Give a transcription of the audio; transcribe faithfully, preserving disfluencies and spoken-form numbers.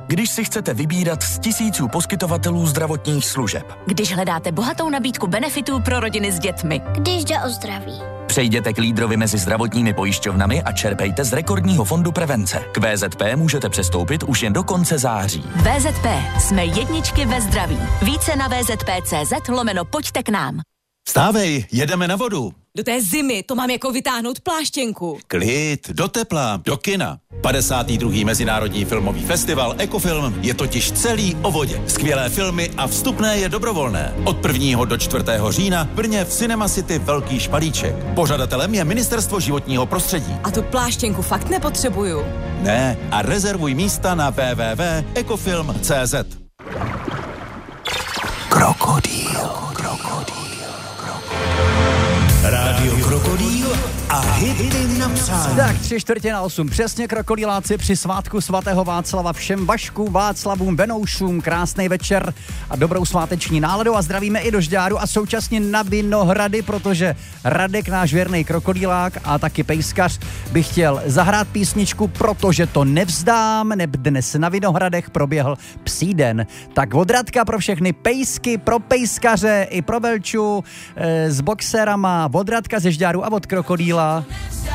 Když si chcete vybírat z tisíců poskytovatelů zdravotních služeb. Když hledáte bohatou nabídku benefitů pro rodiny s dětmi. Když jde o zdraví. Přejděte k lídrovi mezi zdravotními pojišťovnami a čerpejte z rekordního fondu prevence. K V Z P můžete přestoupit už jen do konce září. V Z P. Jsme jedničky ve zdraví. Více na vzp.cz lomeno pojďte k nám. Vstávej, jedeme na vodu. Do té zimy to mám jako vytáhnout pláštěnku. Klid, do tepla, do kina. padesátý druhý Mezinárodní filmový festival Ekofilm je totiž celý o vodě. Skvělé filmy a vstupné je dobrovolné. Od prvního do čtvrtého října v Brně v Cinema City Velký špalíček. Pořadatelem je Ministerstvo životního prostředí. A tu pláštěnku fakt nepotřebuju. Ne, a rezervuj místa na w w w tečka ekofilm tečka c z. Krokodýl, krokodýl, Rádio Krokodýl a hity na přání. Tak tři čtvrtě na osm, přesně krokodýláci při svátku svatého Václava všem Vaškům, Václavům, Benoušům, krásný večer a dobrou sváteční náladu a zdravíme i Dožďáru a současně na Vinohrady, protože Radek, náš věrný krokodýlák a taky pejskař, by chtěl zahrát písničku, protože to nevzdám, neb dnes na Vinohradech proběhl psí den. Tak od Radka pro všechny pejsky, pro pejskaře i pro Velču e, s boxerama, od Radka ze Žďáru a od krokodýla.